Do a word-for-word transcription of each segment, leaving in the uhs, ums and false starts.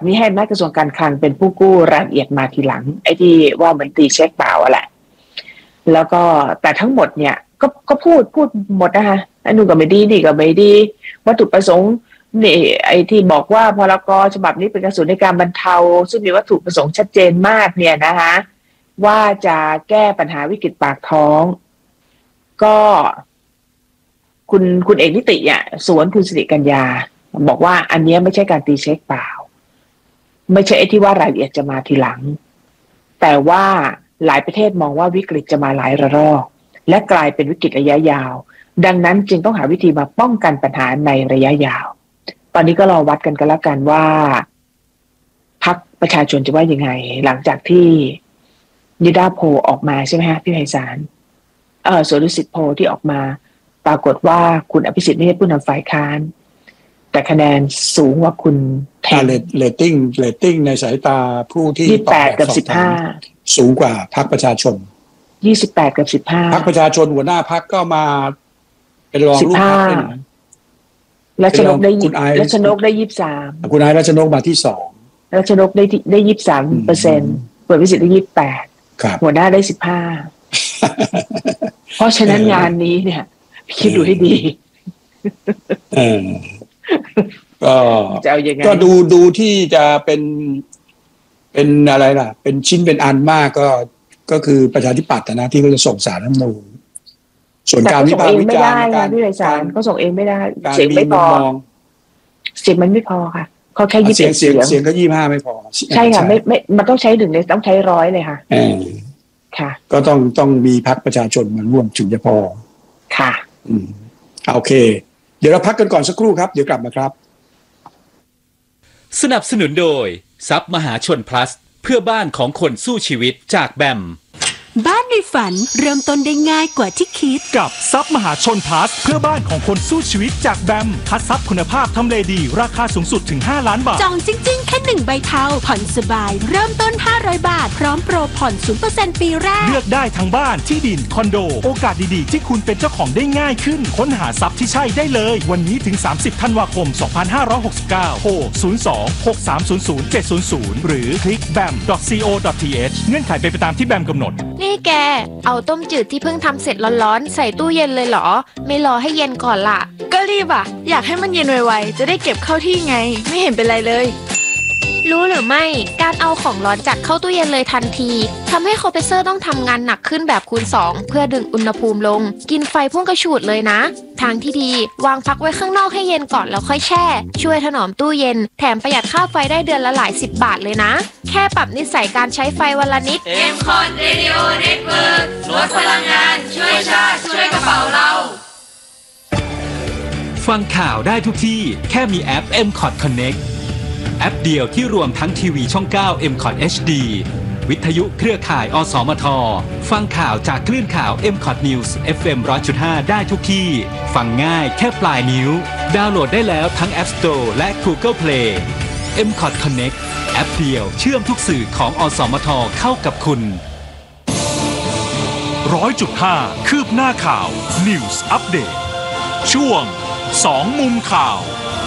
นี้ให้อำนาจกระทรวงการคลังเป็นผู้กู้รายละเอียดมาทีหลังไอ้ที่ว่าเหมือนตีเช็คเปล่าอะแหละแล้วก็แต่ทั้งหมดเนี่ยก็ก็พูดพูดหมดนะคะอันนู้นก็ไม่ดีนี่ก็ไม่ดีวัตถุประสงค์นี่ไอ้ที่บอกว่าพรกฉบับนี้เป็นกระสุนในการบรรเทาซึ่งมีวัตถุประสงค์ชัดเจนมากเนี่ยนะคะว่าจะแก้ปัญหาวิกฤตปากท้องก็คุณคุณเอกนิติอ่ะสวนคุณสิริกัญญาบอกว่าอันนี้ไม่ใช่การตีเช็คเปล่าไม่ใช่ไอ้ที่ว่ารายละเอียดจะมาทีหลังแต่ว่าหลายประเทศมองว่าวิกฤตจะมาหลายระลอกและกลายเป็นวิกฤตระยะยาวดังนั้นจึงต้องหาวิธีมาป้องกันปัญหาในระยะยาวตอนนี้ก็รอวัดกันกันแล้วกันว่าพรรคประชาชนจะว่ายังไงหลังจากที่นิดาโพลออกมาใช่ไหมฮะพี่ไพศาลเออส่วนดุสิตโพลที่ออกมาปรากฏว่าคุณอภิสิทธิ์ไม่ใช่ผู้นำฝ่ายค้านแต่คะแนนสูงกว่าคุณแทนเรตติ้งเรตติ้งในสายตาผู้ที่ยี่สิบแปดกับสิบห้าสูงกว่าพรรคประชาชนยี่สิบแปดกับสิบห้าพรรคประชาชนหัวหน้าพรรคก็มาเป็นรองลูกพรรคด้วยนะรัชนกได้รัชนกได้ยี่สิบสามคุณไอรัชนกมาที่สองรัชนกได้ได้ยี่สิบสามเปอร์เซ็นต์เปิดวิสิตได้ยี่สิบแปดหัวหน้าได้สิบห้าเพราะฉะนั้นงานนี้เนี่ยคิดดูให้ดีก็ก็ดูดูที่จะเป็นเป็นอะไรล่ะเป็นชิ้นเป็นอันมากก็ก็คือประชาธิปัตย์นะที่เขาจะส่งสารรัฐธรรมนูญส่วนการวิพากษ์วิจารณ์การพี่ไพศาลเขาส่งเองไม่ได้เสียงไม่พอเสียงมันไม่พอค่ะเขาแค่ยี่สิบเอ็ดเสียงเสียงก็ยี่สิบห้าไม่พอใช่ค่ะไม่ไม่มันต้องใช้หนึ่งเลยต้องใช้ร้อยเลยค่ะค่ะก็ต้องต้องมีพรรคประชาชนมาร่วมถึงจะพอค่ะอืมโอเคเดี๋ยวเราพักกันก่อนสักครู่ครับเดี๋ยวกลับมาครับสนับสนุนโดยทรัพย์มหาชน plus เพื่อบ้านของคนสู้ชีวิตจากแบมบ้านในฝันเริ่มต้นได้ง่ายกว่าที่คิดกับทรัพย์มหาชน plus เพื่อบ้านของคนสู้ชีวิตจากแบมคัดทรัพย์คุณภาพทำเลดีราคาสูงสุดถึงห้าล้านบาทจองจริงๆแค่หนึ่งใบเทาผ่อนสบายเริ่มต้นห้าร้อยบาทพร้อมโปรผ่อน ศูนย์เปอร์เซ็นต์ ปีแรกเลือกได้ทั้งบ้านที่ดินคอนโดโอกาสดีๆที่คุณเป็นเจ้าของได้ง่ายขึ้นค้นหาทรัพย์ที่ใช่ได้เลยวันนี้ถึงสามสิบธันวาคมสองพันห้าร้อยหกสิบเก้าโทรศูนย์ สอง หก สาม ศูนย์ ศูนย์ เจ็ด ศูนย์ ศูนย์หรือคลิก แบม ดอท ซี โอ ดอท ที เอช เงื่อนไขเป็นไปตามที่แบมกำหนดนี่แกเอาต้มจืดที่เพิ่งทำเสร็จร้อนๆใส่ตู้เย็นเลยเหรอไม่รอให้เย็นก่อนล่ะก็รีบอ่ะอยากให้มันเย็นไวๆจะได้เก็บเข้าที่ไงไม่เห็นเป็นไรเลยรู้หรือไม่การเอาของร้อนจัดเข้าตู้เย็นเลยทันทีทำให้คอมเพรสเซอร์ต้องทำงานหนักขึ้นแบบคูณสองเพื่อดึงอุณหภูมิลงกินไฟพุ่งกระฉูดเลยนะทางที่ดีวางพักไว้ข้างนอกให้เย็นก่อนแล้วค่อยแช่ช่วยถนอมตู้เย็นแถมประหยัดค่าไฟได้เดือนละหลายสิบบาทเลยนะแค่ปรับนิสัยการใช้ไฟวันละนิดเอ็ม คอท Radio Network ลดพลังงานช่วยชาติช่วยกระเป๋าเราฟังข่าวได้ทุกที่แค่มีแอป เอ็ม คอท Connectแอปเดียวที่รวมทั้งทีวีช่องเก้า เอ็ม คอท เอช ดี วิทยุเครือข่าย อสมท ฟังข่าวจากคลื่นข่าว เอ็ม คอท News เอฟ เอ็ม หนึ่งร้อยจุดห้า ได้ทุกที่ฟังง่ายแค่ปลายนิ้วดาวน์โหลดได้แล้วทั้ง App Store และ Google Play เอ็ม คอท Connect แอปเดียวเชื่อมทุกสื่อของอสมทเข้ากับคุณหนึ่งร้อยจุดห้า คืบหน้าข่าว News Update ช่วงสองมุมข่าว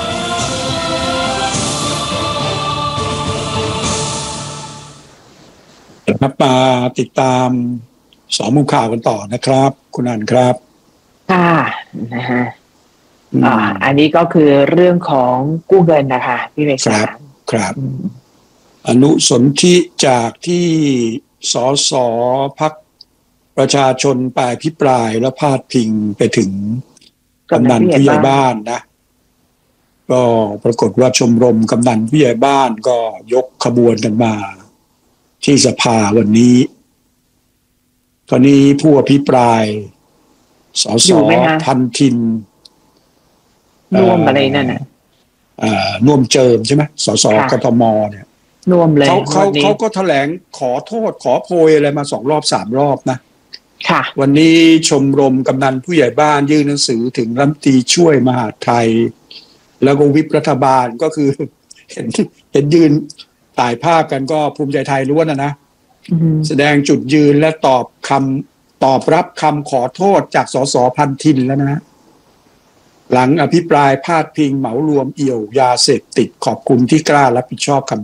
ครับมาติดตามสองมุมข่าวกันต่อนะครับคุณอันครับค่ะนะฮะอ่าอันนี้ก็คือเรื่องของกู้เงินนะคะพี่เมฆครับครับอนุสนธิจากที่สสพรรคประชาชนไปอภิปรายและพาดพิงไปถึงกำนันผู้ใหญ่บ้านนะก็ปรากฏว่าชมรมกำนันผู้ใหญ่บ้านก็ยกขบวนกันมาที่สภาวันนี้ตอนนี้ผู้อภิปรายสสพันทินน่วมอะไรนั่นน่ะอ่าน่วมเจิมใช่ไหมสสกทมเนี่ยน่วมเลยเขาเขาเขาก็แถลงขอโทษขอโพยอะไรมาสองรอบสามรอบนะค่ะวันนี้ชมรมกำนันผู้ใหญ่บ้านยื่นหนังสือถึงรัฐมนตรีช่วยมหาดไทยแล้วก็วิปรัฐบาลก็คือเห็นเห็นยืนถ่ายภาพกันก็ภูมิใจไทยล้วนนะนะแสดงจุดยืนและตอบคำตอบรับคำขอโทษจากสสพันทินแล้วนะหลังอภิปรายพาดพิงเหมารวมเอี่ยวยาเสพติดขอบคุณที่กล้ารับผิดชอบคำ